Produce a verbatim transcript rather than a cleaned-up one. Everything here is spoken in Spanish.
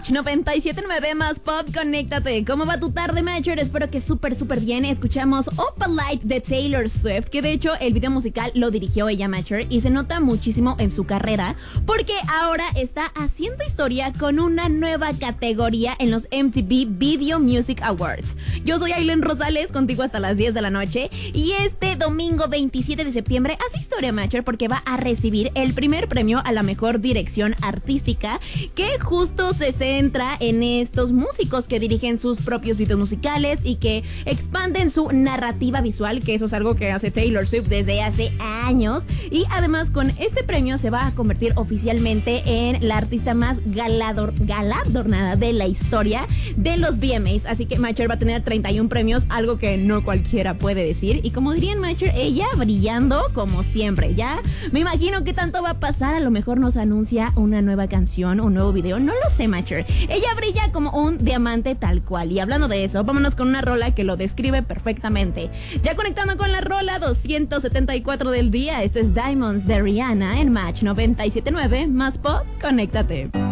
Match noventa y siete punto nueve más Pop, conéctate. ¿Cómo va tu tarde, Matcher? Espero que súper, súper bien. Escuchamos Opalite de Taylor Swift, que de hecho el video musical lo dirigió ella, Matcher, y se nota muchísimo en su carrera, porque ahora está haciendo historia con una nueva categoría en los M T V Video Music Awards. Yo soy Aileen Rosales, contigo hasta las diez de la noche, y este domingo veintisiete de septiembre hace historia, Matcher, porque va a recibir el primer premio a la mejor dirección artística, que justo se centra en estos músicos que dirigen sus propios videos musicales y que expanden su narrativa visual, que eso es algo que hace Taylor Swift desde hace años. Y además con este premio se va a convertir oficialmente en la artista más galador, galardonada de la historia de los V M As. Así que Matcher va a tener treinta y uno premios, algo que no cualquiera puede decir. Y como dirían Matcher, ella brillando como siempre. Ya me imagino que tanto va a pasar. A lo mejor nos anuncia una nueva canción, un nuevo video, no lo sé, Matcher. Ella brilla como un diamante tal cual. Y hablando de eso, vámonos con una rola que lo describe perfectamente. Ya conectando con la rola doscientos setenta y cuatro del día, este es Diamonds de Rihanna en Match noventa y siete punto nueve más Pop, conéctate.